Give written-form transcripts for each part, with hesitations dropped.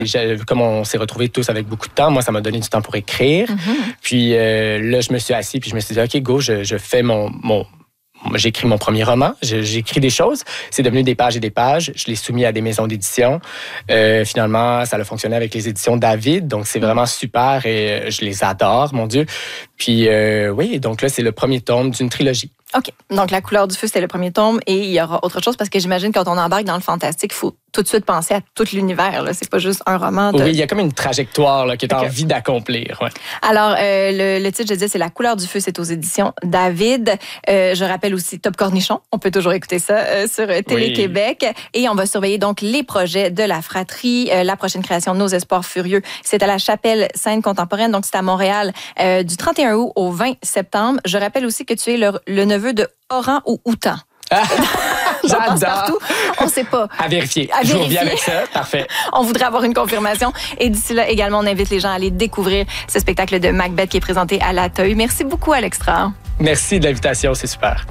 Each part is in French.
Comme on s'est retrouvés tous avec beaucoup de temps, moi, ça m'a donné du temps pour écrire. Puis là, je me suis assis, puis je me suis dit, OK, go, je fais j'écris mon premier roman, j'écris des choses, c'est devenu des pages et des pages, je l'ai soumis à des maisons d'édition. Finalement, ça a fonctionné avec les éditions David, donc c'est vraiment super et je les adore, mon Dieu. Puis oui, donc là, c'est le premier tome d'une trilogie. OK. Donc, La couleur du feu, c'était le premier tome et il y aura autre chose parce que j'imagine quand on embarque dans le fantastique, il faut tout de suite penser à tout l'univers. Là. C'est pas juste un roman. Oui, il y a comme une trajectoire là, que tu as envie d'accomplir. Ouais. Alors, le titre, je disais, c'est La couleur du feu, c'est aux éditions David. Je rappelle aussi Top Cornichon. On peut toujours écouter ça sur Télé-Québec. Et on va surveiller donc les projets de la fratrie. La prochaine création, Nos espoirs furieux, c'est à la Chapelle Scène Contemporaine. Donc, c'est à Montréal du 31 août au 20 septembre. Je rappelle aussi que tu es le neveu de Oran ou Outan. J'adore. On ne sait pas. À vérifier. Je reviens avec ça. Parfait. On voudrait avoir une confirmation. Et d'ici là, également, on invite les gens à aller découvrir ce spectacle de Macbeth qui est présenté à la Toy. Merci beaucoup, Alextra. Merci de l'invitation. C'est super.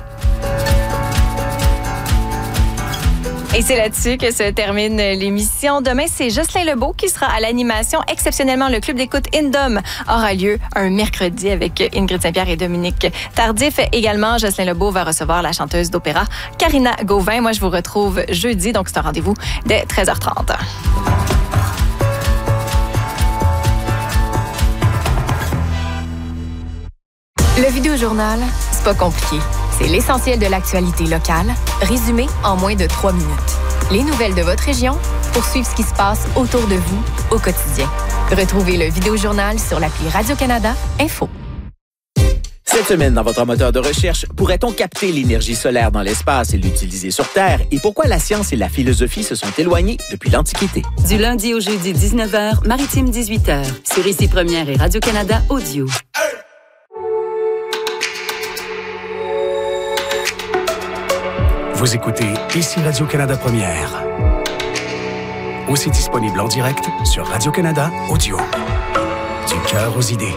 Et c'est là-dessus que se termine l'émission. Demain, c'est Jocelyn Lebeau qui sera à l'animation. Exceptionnellement, le club d'écoute Indom aura lieu un mercredi avec Ingrid Saint-Pierre et Dominique Tardif. Également, Jocelyn Lebeau va recevoir la chanteuse d'opéra Karina Gauvin. Moi, je vous retrouve jeudi, donc c'est un rendez-vous dès 13h30. Le Vidéojournal, c'est pas compliqué. C'est l'essentiel de l'actualité locale, résumé en moins de 3 minutes. Les nouvelles de votre région pour suivre ce qui se passe autour de vous au quotidien. Retrouvez le Vidéojournal sur l'appli Radio-Canada Info. Cette semaine, dans votre moteur de recherche, pourrait-on capter l'énergie solaire dans l'espace et l'utiliser sur Terre? Et pourquoi la science et la philosophie se sont éloignées depuis l'Antiquité? Du lundi au jeudi, 19h, Maritime 18h, sur Ici Première et Radio-Canada Audio. Vous écoutez Ici Radio-Canada Première. Aussi disponible en direct sur Radio-Canada Audio. Du cœur aux idées.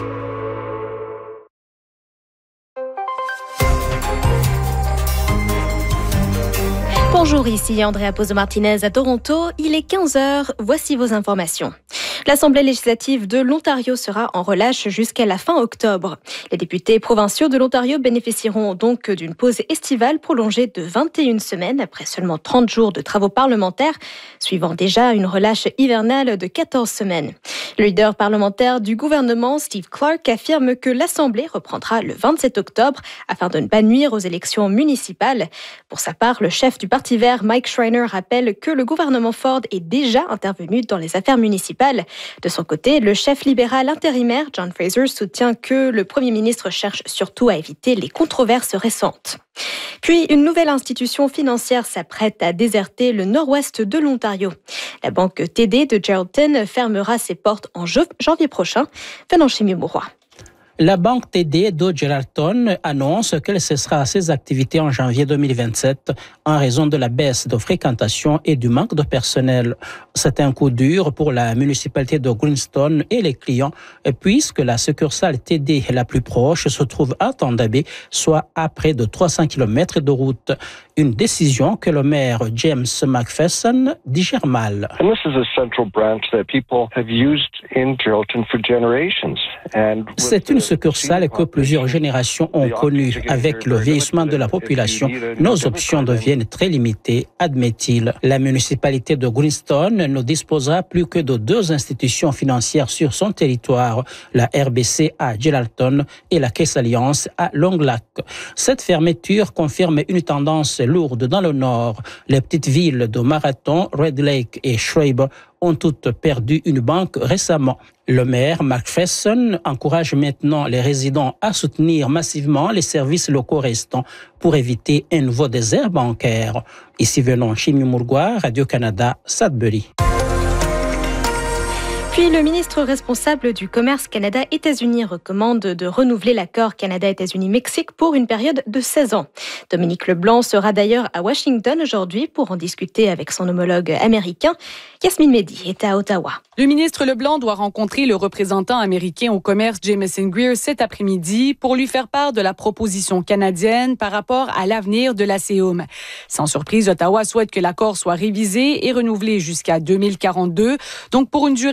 Bonjour, ici Andrea Pozo-Martinez à Toronto. Il est 15h. Voici vos informations. L'Assemblée législative de l'Ontario sera en relâche jusqu'à la fin octobre. Les députés provinciaux de l'Ontario bénéficieront donc d'une pause estivale prolongée de 21 semaines après seulement 30 jours de travaux parlementaires, suivant déjà une relâche hivernale de 14 semaines. Le leader parlementaire du gouvernement, Steve Clark, affirme que l'Assemblée reprendra le 27 octobre afin de ne pas nuire aux élections municipales. Pour sa part, le chef du Parti vert, Mike Schreiner, rappelle que le gouvernement Ford est déjà intervenu dans les affaires municipales. De son côté, le chef libéral intérimaire, John Fraser, soutient que le premier ministre cherche surtout à éviter les controverses récentes. Puis, une nouvelle institution financière s'apprête à déserter le nord-ouest de l'Ontario. La banque TD de Geraldton fermera ses portes en janvier prochain. Venons chez Mouroy. La banque TD de Geraldton annonce qu'elle cessera ses activités en janvier 2027 en raison de la baisse de fréquentation et du manque de personnel. C'est un coup dur pour la municipalité de Greenstone et les clients puisque la succursale TD la plus proche se trouve à Thunder Bay, soit à près de 300 km de route. Une décision que le maire James McPherson digère mal. And this is a central branch that people have used in Geraldton for generations. C'est une succursale que plusieurs générations ont connue. Avec le vieillissement de la population, nos options deviennent très limitées, admet-il. La municipalité de Greenstone ne disposera plus que de 2 institutions financières sur son territoire, la RBC à Geraldton et la Caisse Alliance à Long Lac. Cette fermeture confirme une tendance lourde dans le nord. Les petites villes de Marathon, Red Lake et Schreiber ont toutes perdu une banque récemment. Le maire McPherson encourage maintenant les résidents à soutenir massivement les services locaux restants pour éviter un nouveau désert bancaire. Ici venons Chimie Mourgois, Radio-Canada, Sudbury. Puis le ministre responsable du commerce Canada-États-Unis recommande de renouveler l'accord Canada-États-Unis-Mexique pour une période de 16 ans. Dominique Leblanc sera d'ailleurs à Washington aujourd'hui pour en discuter avec son homologue américain. Yasmine Mehdi est à Ottawa. Le ministre Leblanc doit rencontrer le représentant américain au commerce Jameson Greer cet après-midi pour lui faire part de la proposition canadienne par rapport à l'avenir de la CEUM. Sans surprise, Ottawa souhaite que l'accord soit révisé et renouvelé jusqu'à 2042, donc pour une durée